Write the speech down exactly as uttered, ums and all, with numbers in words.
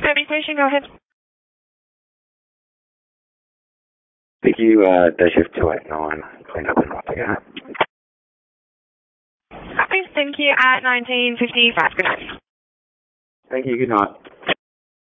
Kirby Station, go ahead. Thank you, uh, day shift two eight nine, clean up and right again. Please, thank you, at nineteen fifty-five, good night. Thank you, good night.